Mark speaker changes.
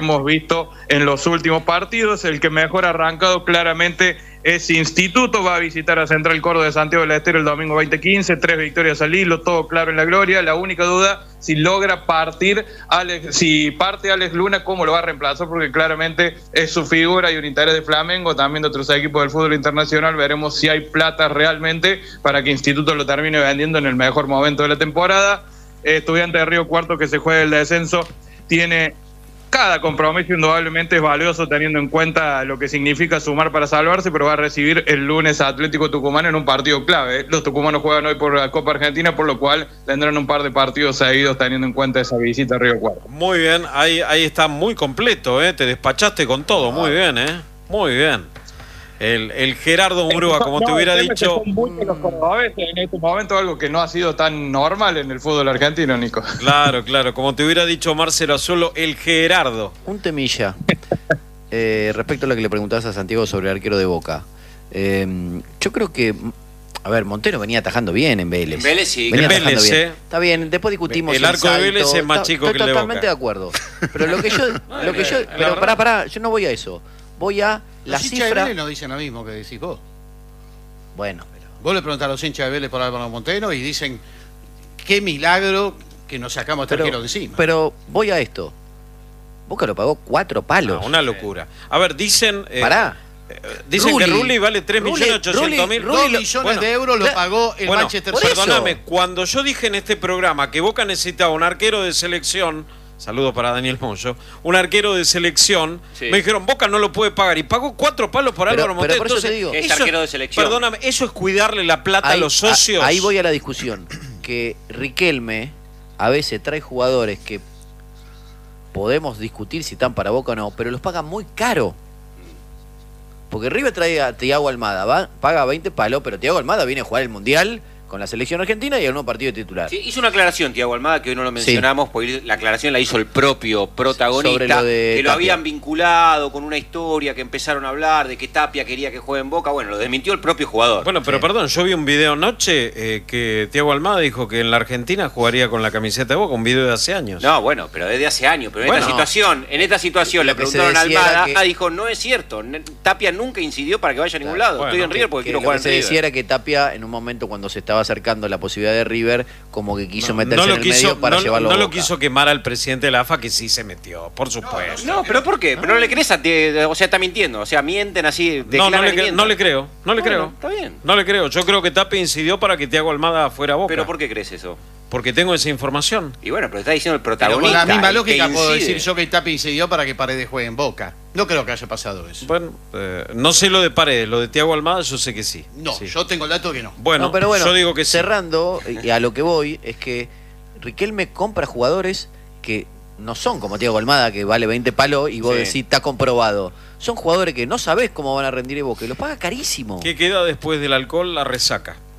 Speaker 1: hemos visto en los últimos partidos. El que mejor ha arrancado claramente es Instituto, va a visitar a Central Córdoba de Santiago del Estero el domingo 20:15, 3 victorias al hilo, todo claro en la gloria. La única duda, si logra partir si parte Alex Luna, ¿cómo lo va a reemplazar? Porque claramente es su figura y un interés de Flamengo, también de otros equipos del fútbol internacional. Veremos si hay plata realmente para que Instituto lo termine vendiendo en el mejor momento de la temporada. Estudiantes de Río Cuarto, que se juega el descenso, tiene cada compromiso indudablemente es valioso teniendo en cuenta lo que significa sumar para salvarse, pero va a recibir el lunes a Atlético Tucumán en un partido clave. Los tucumanos juegan hoy por la Copa Argentina, por lo cual tendrán un par de partidos seguidos teniendo en cuenta esa visita a Río Cuarto.
Speaker 2: Muy bien, ahí está muy completo, te despachaste con todo, muy bien, muy bien. El Gerardo Murúa, como te hubiera dicho...
Speaker 1: Son muchos los cordobeses en este momento, algo que no ha sido tan normal en el fútbol argentino, Nico.
Speaker 2: Claro, como te hubiera dicho Marcelo Azuelo, el Gerardo.
Speaker 3: Un temilla. Respecto a lo que le preguntabas a Santiago sobre el arquero de Boca. Yo creo que... A ver, Montero venía atajando bien en Vélez.
Speaker 4: En Vélez sí.
Speaker 3: Venía
Speaker 2: en Vélez,
Speaker 3: bien. Está bien, después discutimos
Speaker 2: el arco de Vélez es más chico que el de Boca.
Speaker 3: Estoy totalmente de acuerdo. Pero lo que yo... pero pará, yo no voy a eso. Voy a la
Speaker 5: los hinchas
Speaker 3: cifra...
Speaker 5: de Vélez no dicen lo mismo que decís vos.
Speaker 3: Bueno, pero...
Speaker 5: Vos le preguntás a los hinchas de Vélez por Álvaro Montero y dicen, qué milagro que nos sacamos este arquero de encima.
Speaker 3: Pero voy a esto. Boca lo pagó 4 palos.
Speaker 2: Una locura. A ver, dicen...
Speaker 3: Pará.
Speaker 2: Dicen que Rulli vale 3.800.000.
Speaker 5: 2 millones de euros lo pagó el Manchester City.
Speaker 2: Perdóname, cuando yo dije en este programa que Boca necesitaba un arquero de selección... Saludos para Daniel Moyo. Un arquero de selección. Sí. Me dijeron, Boca no lo puede pagar. Y pagó 4 palos por Álvaro Montero.
Speaker 3: Por eso te digo.
Speaker 4: Es arquero de selección.
Speaker 2: Perdóname, ¿eso es cuidarle la plata a los socios?
Speaker 3: Ahí voy a la discusión. Que Riquelme a veces trae jugadores que podemos discutir si están para Boca o no, pero los pagan muy caro. Porque River trae a Thiago Almada, paga 20 palos, pero Thiago Almada viene a jugar el Mundial con la selección argentina y en un partido de titular.
Speaker 4: Sí, hizo una aclaración, Thiago Almada, que hoy no lo mencionamos, porque la aclaración la hizo el propio protagonista,
Speaker 3: sobre lo de
Speaker 4: que lo
Speaker 3: Tapia.
Speaker 4: habían vinculado con una historia, que empezaron a hablar de que Tapia quería que juegue en Boca. Bueno, lo desmintió el propio jugador.
Speaker 2: Bueno, pero perdón, yo vi un video anoche que Thiago Almada dijo que en la Argentina jugaría con la camiseta de Boca, un video de hace años.
Speaker 4: No, bueno, pero desde hace años. Pero en esta situación le preguntaron a Almada, dijo, no es cierto, Tapia nunca incidió para que vaya a ningún lado. Estoy en River porque quiero jugar en River.
Speaker 3: Lo que se decía era que Tapia, en un momento cuando se estaba acercando la posibilidad de River, como que quiso meterse en el medio para llevarlo a Boca.
Speaker 2: No lo quiso quemar al presidente de la AFA, que sí se metió, por supuesto.
Speaker 4: No, pero ¿por qué? Pero no le crees o sea, está mintiendo, o sea, mienten así.
Speaker 2: No le creo.
Speaker 4: Está bien.
Speaker 2: No le creo. Yo creo que Tapia incidió para que Thiago Almada fuera a Boca.
Speaker 4: ¿Pero por qué crees eso?
Speaker 2: Porque tengo esa información.
Speaker 4: Y bueno, pero está diciendo el protagonista.
Speaker 5: Pero con la misma lógica
Speaker 4: que
Speaker 5: puedo
Speaker 4: incide.
Speaker 5: decir yo que Tapia incidió para que Paredes juegue en Boca. No creo que haya pasado eso.
Speaker 2: Bueno, no sé lo de Paredes, lo de Thiago Almada yo sé que sí.
Speaker 5: No,
Speaker 2: sí.
Speaker 5: yo tengo el dato que no.
Speaker 2: Bueno,
Speaker 3: pero bueno,
Speaker 2: yo digo que sí.
Speaker 3: Cerrando, y a lo que voy, es que Riquelme compra jugadores que no son como Thiago Almada, que vale 20 palos y vos decís, está comprobado. Son jugadores que no sabés cómo van a rendir en Boca y los paga carísimo.
Speaker 2: ¿Qué queda después del alcohol? La resaca.